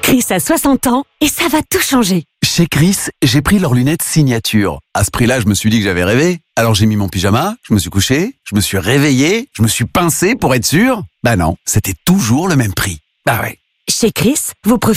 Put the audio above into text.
Chris a 60 ans et ça va tout changer. Chez Chris, j'ai pris leurs lunettes signature. À ce prix-là, je me suis dit que j'avais rêvé. Alors j'ai mis mon pyjama, je me suis couché, je me suis réveillé, je me suis pincé pour être sûr. Bah non, c'était toujours le même prix. Bah ouais. Chez Chris, vous